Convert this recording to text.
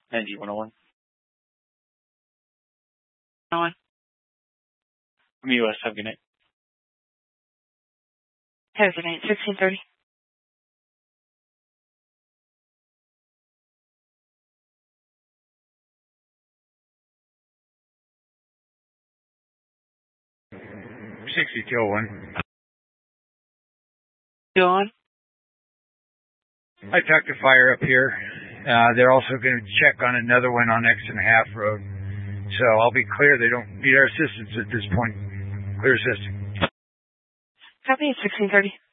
NG 101. On. I'm US, have a good night. Have a good night, 1630. Go on. I talked to fire up here. They're also going to check on another one on X.5 Road. So I'll be clear. They don't need our assistance at this point. Clear system. Copy, 1630.